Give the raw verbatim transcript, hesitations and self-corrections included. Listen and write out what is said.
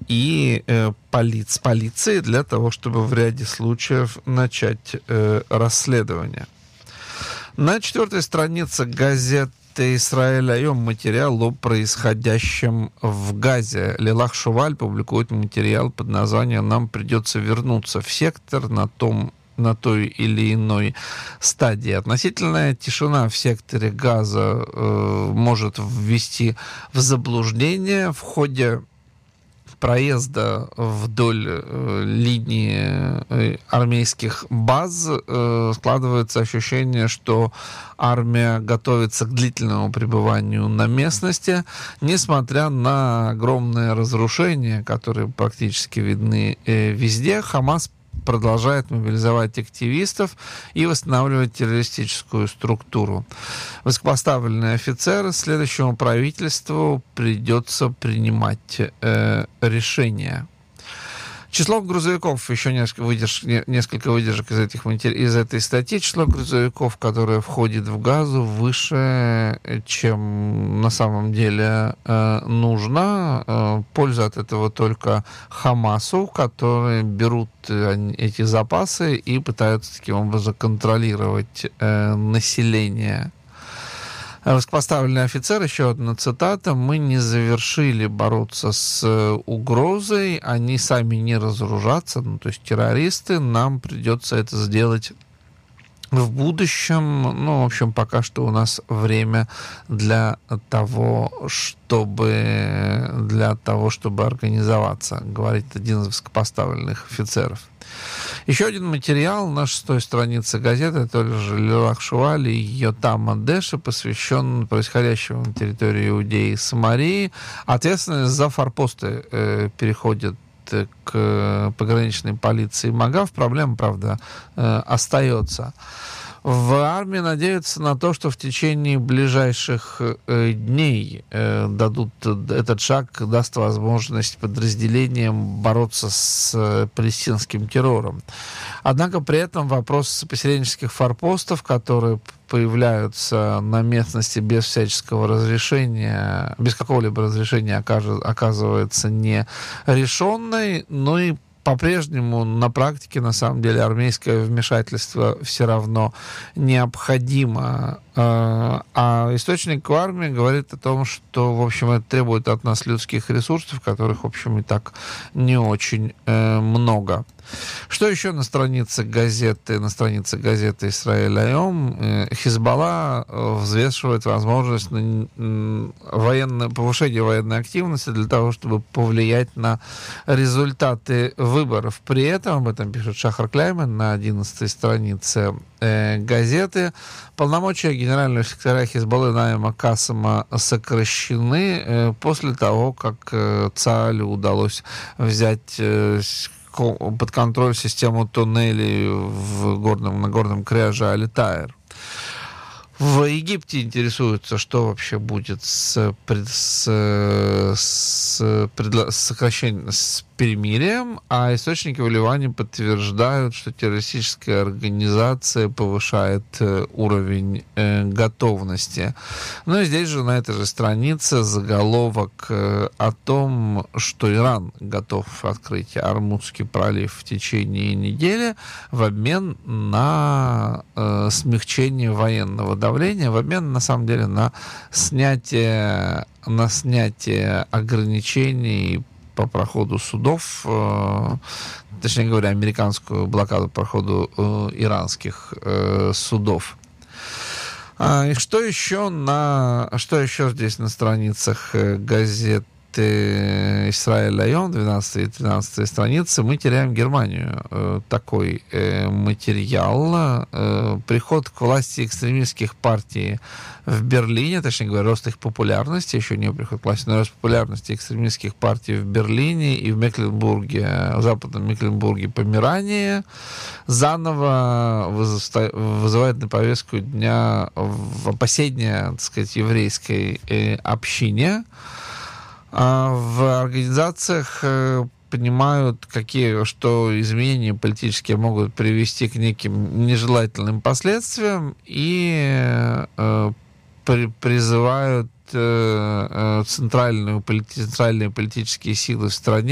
и э, поли- с полицией для того, чтобы в ряде случаев начать э, расследование. На четвертой странице газеты «Исраэль Айом» материал о происходящем в Газе. Лилах Шуваль публикует материал под названием «Нам придется вернуться в сектор на том на той или иной стадии». Относительная тишина в секторе Газа э, может ввести в заблуждение. В ходе проезда вдоль э, линии э, армейских баз э, складывается ощущение, что армия готовится к длительному пребыванию на местности, несмотря на огромные разрушения, которые практически видны э, везде. Хамас продолжает мобилизовать активистов и восстанавливать террористическую структуру. Высокопоставленные офицеры следующему правительству придется принимать э, решения. Число грузовиков, еще несколько выдержек, несколько выдержек из, этих, из этой статьи, число грузовиков, которые входят в Газу, выше, чем на самом деле э, нужно. Э, польза от этого только Хамасу, которые берут э, эти запасы и пытаются таким образом контролировать э, население. Высокопоставленный офицер, еще одна цитата: «Мы не завершили бороться с угрозой, они сами не разоружатся, ну, то есть террористы, нам придется это сделать в будущем». Ну, в общем, пока что у нас время для того, чтобы, для того, чтобы организоваться, говорит один из высокопоставленных офицеров. Еще один материал на шестой странице газеты, тоже Лилах Шуваль и Йотам Адеша, посвящен происходящему на территории Иудеи и Самарии. Ответственность за форпосты э, переходит к пограничной полиции МАГАВ. Проблема, правда, э, остается. В армии надеются на то, что в течение ближайших э, дней э, дадут этот шаг, даст возможность подразделениям бороться с э, палестинским террором. Однако при этом вопрос поселенческих форпостов, которые появляются на местности без всяческого разрешения, без какого-либо разрешения, оказывается нерешенной, но и по-прежнему на практике, на самом деле, армейское вмешательство все равно необходимо. А источник в армии говорит о том, что, в общем, это требует от нас людских ресурсов, которых, в общем, и так не очень много. Что еще на странице газеты, на странице газеты «Исраэль Айом»? Хизбалла взвешивает возможность военной, повышения военной активности для того, чтобы повлиять на результаты выборов. При этом, об этом пишет Шахар Кляймен на одиннадцатой странице э, газеты, полномочия генерального секретаря Хизбаллы Наима Кассема сокращены э, после того, как э, ЦААЛю удалось взять э, под контроль систему туннелей в горном, на горном кряже Али-Тайр. В Египте интересуются, что вообще будет с, с, с, с сокращением, с перемирием, а источники в Ливане подтверждают, что террористическая организация повышает уровень э, готовности. Ну и здесь же, на этой же странице, заголовок э, о том, что Иран готов открыть Ормузский пролив в течение недели в обмен на э, смягчение военного давления, в обмен, на самом деле, на снятие, на снятие ограничений по проходу судов, э, точнее говоря, американскую блокаду по проходу э, иранских э, судов. А, и что еще на, что еще здесь на страницах э, газет «Исраэль Айом», двенадцатая и тринадцатая страницы, мы теряем Германию. Э, такой э, материал. Э, приход к власти экстремистских партий в Берлине, точнее говоря, рост их популярности, еще не приход к власти, но рост популярности экстремистских партий в Берлине и в Мекленбурге, в западном Мекленбурге, Померании, заново вызывает на повестку дня опасения, так сказать, еврейской э, общине. В организациях понимают, какие, что изменения политические могут привести к неким нежелательным последствиям, и э, при, призывают э, центральную, центральные политические силы в стране